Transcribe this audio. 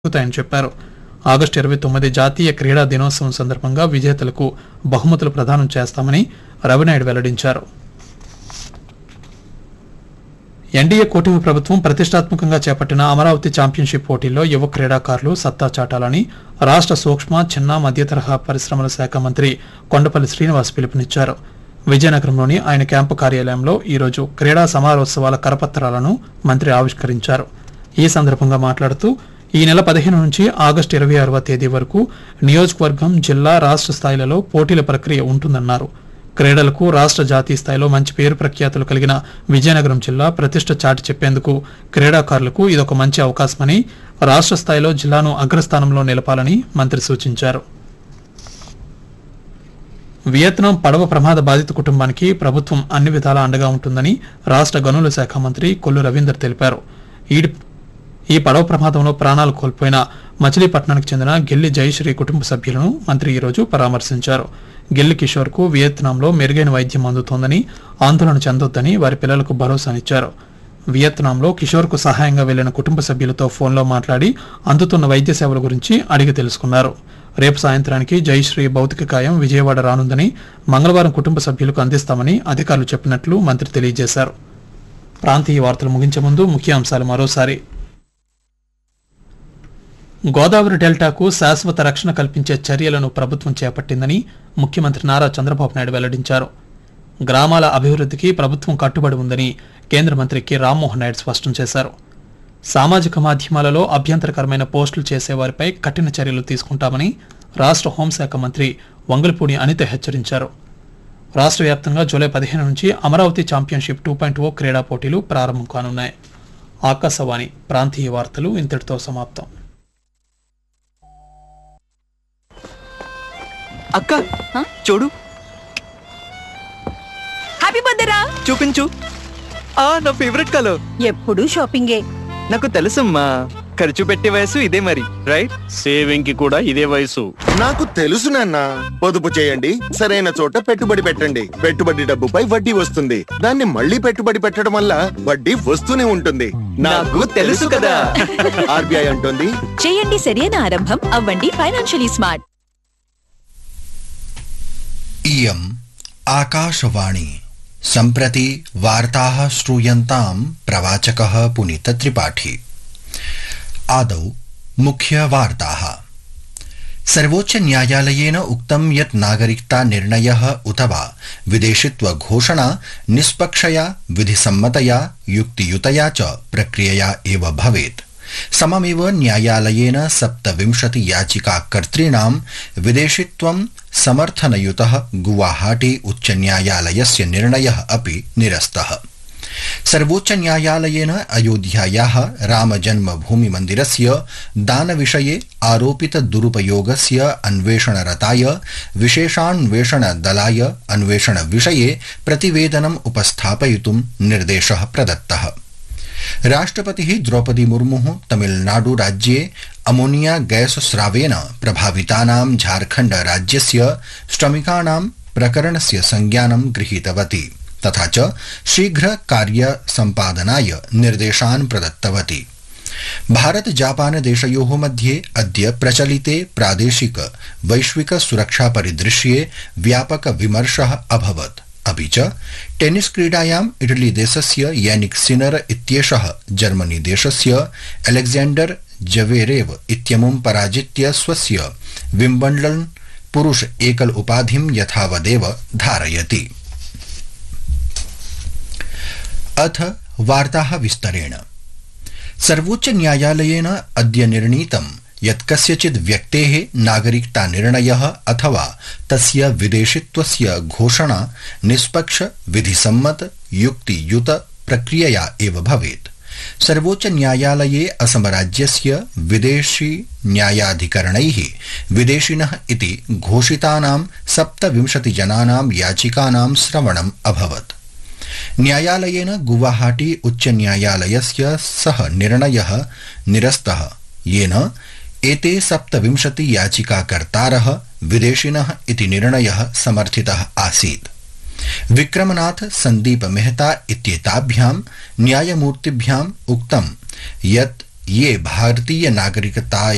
జరుగుతాయని చెప్పారు. ఆగస్టు 29 జాతీయ క్రీడా దినోత్సవం సందర్భంగా విజేతలకు బహుమతులు ప్రదానం చేస్తామని రవినాయుడు వెల్లడించారు. ఎన్డీఏ కూటమి ప్రభుత్వం ప్రతిష్టాత్మకంగా చేపట్టిన అమరావతి ఛాంపియన్షిప్ పోటీల్లో యువ క్రీడాకారులు సత్తా చాటాలని రాష్ట్ర సూక్ష్మ, చిన్న, మధ్య తరహా పరిశ్రమల శాఖ మంత్రి కొండపల్లి శ్రీనివాస్ పిలుపునిచ్చారు. విజయనగరంలోని ఆయన క్యాంపు కార్యాలయంలో ఈరోజు క్రీడా సమారోత్సవాల కరపత్రాలను మంత్రి ఆవిష్కరించారు. ఈ సందర్భంగా మాట్లాడుతూ ఈ నెల 15 నుంచి ఆగస్టు 26వ తేదీ వరకు నియోజకవర్గం, జిల్లా, రాష్ట్ర స్థాయిలలో పోటీల ప్రక్రియ ఉంటుందన్నారు. క్రీడలకు రాష్ట్ర, జాతీయ స్థాయిలో మంచి పేరు ప్రఖ్యాతులు కలిగిన విజయనగరం జిల్లా ప్రతిష్ట చాటి చెప్పేందుకు క్రీడాకారులకు ఇదొక మంచి అవకాశమని, రాష్ట్ర స్థాయిలో జిల్లాను అగ్రస్థానంలో నిలపాలని మంత్రి సూచించారు. వియత్నాం పడవ ప్రమాద బాధిత కుటుంబానికి ప్రభుత్వం అన్ని విధాలా అండగా ఉంటుందని రాష్ట్ర గనుల శాఖ మంత్రి కొల్లు రవీందర్ తెలిపారు. ఈ పడవ ప్రమాదంలో ప్రాణాలు కోల్పోయిన మచిలీపట్నానికి చెందిన గెల్లి జయశ్రీ కుటుంబ సభ్యులను మంత్రి ఈరోజు పరామర్శించారు. గెల్లి కిషోర్కు వియత్నాంలో మెరుగైన వైద్యం అందుతోందని, ఆందోళన చెందొద్దని వారి పిల్లలకు భరోసానిచ్చారు. వియత్నాంలో కిషోర్కు సహాయంగా వెళ్లిన కుటుంబ సభ్యులతో ఫోన్లో మాట్లాడి అందుతున్న వైద్య సేవల గురించి అడిగి తెలుసుకున్నారు. రేపు సాయంత్రానికి జయశ్రీ భౌతిక కాయం విజయవాడ రానుందని, మంగళవారం కుటుంబ సభ్యులకు అందిస్తామని అధికారులు చెప్పినట్లు మంత్రి తెలియజేశారు. ప్రాంతీయ వార్తలు ముగించే ముందు ముఖ్యాంశాలు మరోసారి. గోదావరి డెల్టాకు శాశ్వత రక్షణ కల్పించే చర్యలను ప్రభుత్వం చేపట్టిందని ముఖ్యమంత్రి నారా చంద్రబాబు నాయుడు వెల్లడించారు. గ్రామాల అభివృద్ధికి ప్రభుత్వం కట్టుబడి ఉందని కేంద్ర మంత్రి కె రామ్మోహన్ నాయుడు స్పష్టం చేశారు. సామాజిక మాధ్యమాలలో అభ్యంతరకరమైన పోస్టులు చేసేవారిపై కఠిన చర్యలు తీసుకుంటామని రాష్ట్ర హోంశాఖ మంత్రి వంగలపూడి అనిత హెచ్చరించారు. రాష్ట్ర వ్యాప్తంగా జూలై 15 నుంచి అమరావతి ఛాంపియన్షిప్ 2.0 క్రీడా పోటీలు ప్రారంభం కానున్నాయి. ఆకాశవాణి ప్రాంతీయ వార్తలు ఇంతటితో సమాప్తం. అక్క చూడు, హ్యాపీ బర్త్డే రా. చూపించు. నా ఫేవరెట్ కలర్. ఎప్పుడు షాపింగే. నాకు తెలుసమ్మా, ఖర్చు పెట్టే వయసు ఇదే మరి, రైట్? సేవింగ్ కి కూడా ఇదే వయసు. నాకు తెలుసు నాన్న. పొదుపు చేయండి, సరైన చోట పెట్టుబడి పెట్టండి. పెట్టుబడి డబ్బుపై వడ్డీ వస్తుంది. దాన్ని మళ్ళీ పెట్టుబడి పెట్టడం వల్ల వడ్డీ వస్తూనే ఉంటుంది. నాకు తెలుసు కదా. ఆర్బీఐ అంటుంది, చేయండి సరైన ఆరంభం, అవ్వండి ఫైనాన్షియలీ స్మార్ట్. इयम् आकाशवाणी सम्प्रति वार्ताः श्रूयन्ताम् प्रवाचकः पुनीतत्रिपाठी। आदौ मुख्यवार्ताः। सर्वोच्च न्यायालयेन उक्तं यत् नागरिकता निर्णयः उत वा विदेशित्व घोषणा निष्पक्षया, विधिसम्मतया, युक्तियुतया च प्रक्रियया एव भवेत्। सममेव न्यायालयेन 27 याचिकाकर्तॄणां विदेशित्वं समर्थनयुतः गुवाहाटी उच्चन्यायालयस्य निर्णयः अपि निरस्तः। सर्वोच्च न्यायालयेन अयोध्यायाः रामजन्मभूमिमन्दिरस्य दानविषये आरोपित दुरुपयोगस्य अन्वेषणरताय विशेषान्वेषणदलाय अन्वेषणविषये प्रतिवेदनम् उपस्थापयितुं निर्देशः प्रदत्तः। राष्ट्रपतिः द्रौपदी मुर्मुः तमिलनाडु राज्ये अमोनिया गैस स्रावेन प्रभावितानां झारखण्ड राज्यस्य श्रमिकाणां प्रकरणस्य संज्ञानं गृहीतवती तथा च शीघ्र कार्य सम्पादनाय निर्देशान् प्रदत्तवती। भारत जापान देशयोः मध्ये अद्य प्रचलिते प्रादेशिक वैश्विक सुरक्षा परिदृश्ये व्यापक विमर्शः अभवत्। अपि च टेनिस क्रीडायाम् इटली देशस्य यानिक सिनर इत्येषः जर्मनी देशस्य अलेक्जेंडर जवेरेव इत्यमुं पराजित्य स्वस्य विम्बल्डन् पुरुष एकल उपाधिं यथावदेव धारयति। अथ वार्ताः विस्तरेण। सर्वोच्च न्यायालयेन अद्य निर्णीतं यत् कस्यचित् व्यक्तेः नागरिकता निर्णयः अथवा तस्य विदेशित्वस्य घोषणा निष्पक्ष, विधिसम्मत, युक्तियुत प्रक्रियया एव भवेत्। सर्वोच्च न्यायालये असम राज्यस्य विदेशी न्यायाधिकरणैः विदेशिनः इति घोषितानां 27 जनानां याचिकानां श्रवणम् अभवत्। न्यायालयेन गुवाहाटी उच्चन्यायालयस्य सः निर्णयः निरस्तः, येन एते 27 याचिकाकर्तारः विदेशिनः इति निर्णयः समर्थितः आसीत्। विक्रमनाथ, संदीप मेहता इत्येताभ्यां न्यायमूर्तिभ्याम् उक्तं यत् ये भारतीय नागरिकता